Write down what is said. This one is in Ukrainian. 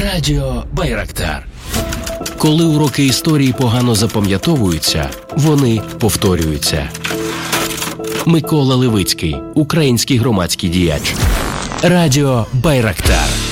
Радіо Байрактар. Коли уроки історії погано запам'ятовуються, вони повторюються. Микола Левицький, український громадський діяч. Радіо Байрактар.